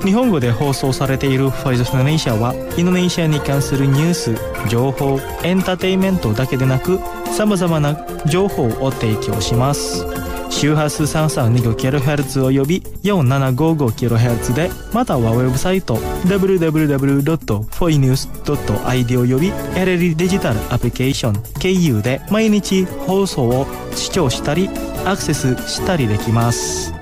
日本語で放送されているフォイスオブインドネシアはインドネシアに関するニュース、情報、エンターテインメントだけでなく様々な情報を提供します。周波数 332kHz および 4755kHz で、またはウェブサイト www.foinews.id および LLD デジタルアプリケーション KU で毎日放送を視聴したりアクセスしたりできます。